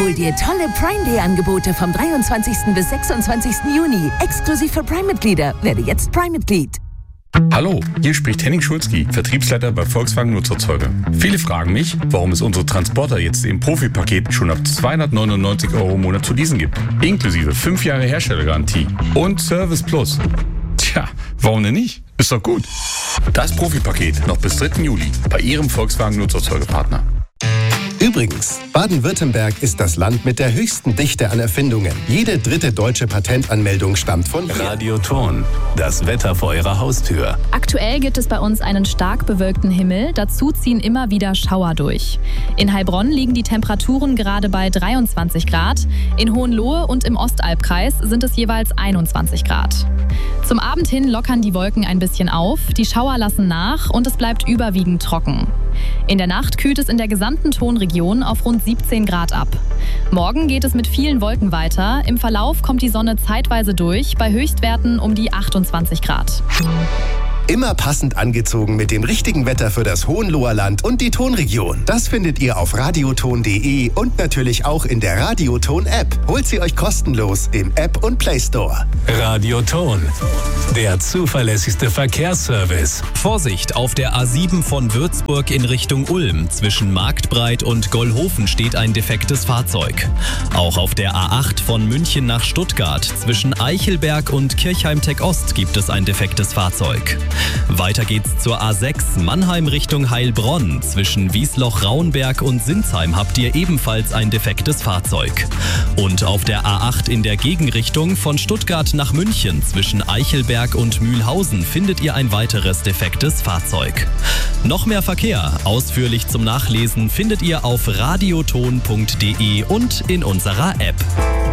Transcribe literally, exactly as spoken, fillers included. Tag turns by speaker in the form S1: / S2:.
S1: Hol dir tolle Prime Day Angebote vom dreiundzwanzigsten bis sechsundzwanzigsten Juni. Exklusiv für Prime-Mitglieder. Werde jetzt Prime-Mitglied.
S2: Hallo, hier spricht Henning Schulzki, Vertriebsleiter bei Volkswagen Nutzerzeuge. Viele fragen mich, warum es unsere Transporter jetzt im Profi-Paket schon ab zweihundertneunundneunzig Euro im Monat zu leasen gibt. Inklusive fünf Jahre Herstellergarantie und Service Plus. Tja, warum denn nicht? Ist doch gut. Das Profi-Paket noch bis dritten Juli bei Ihrem Volkswagen Nutzerzeugepartner.
S3: Übrigens, Baden-Württemberg ist das Land mit der höchsten Dichte an Erfindungen. Jede dritte deutsche Patentanmeldung stammt von hier.
S4: Radio Ton, das Wetter vor Ihrer Haustür.
S5: Aktuell gibt es bei uns einen stark bewölkten Himmel. Dazu ziehen immer wieder Schauer durch. In Heilbronn liegen die Temperaturen gerade bei dreiundzwanzig Grad. In Hohenlohe und im Ostalbkreis sind es jeweils einundzwanzig Grad. Zum Abend hin lockern die Wolken ein bisschen auf, die Schauer lassen nach und es bleibt überwiegend trocken. In der Nacht kühlt es in der gesamten Tonregion auf rund siebzehn Grad ab. Morgen geht es mit vielen Wolken weiter. Im Verlauf kommt die Sonne zeitweise durch, bei Höchstwerten um die achtundzwanzig Grad.
S3: Immer passend angezogen mit dem richtigen Wetter für das Hohenloher Land und die Tonregion. Das findet ihr auf radioton punkt de und natürlich auch in der Radioton-App. Holt sie euch kostenlos im App und Play Store.
S4: Radio Ton, der zuverlässigste Verkehrsservice.
S6: Vorsicht, auf der A sieben von Würzburg in Richtung Ulm. Zwischen Marktbreit und Gollhofen steht ein defektes Fahrzeug. Auch auf der A acht von München nach Stuttgart. Zwischen Eichelberg und Kirchheim-Tech-Ost gibt es ein defektes Fahrzeug. Weiter geht's zur A sechs Mannheim Richtung Heilbronn. Zwischen Wiesloch-Rauenberg und Sinsheim habt ihr ebenfalls ein defektes Fahrzeug. Und auf der A acht in der Gegenrichtung von Stuttgart nach München zwischen Eichelberg und Mühlhausen findet ihr ein weiteres defektes Fahrzeug. Noch mehr Verkehr, ausführlich zum Nachlesen, findet ihr auf radioton punkt de und in unserer App.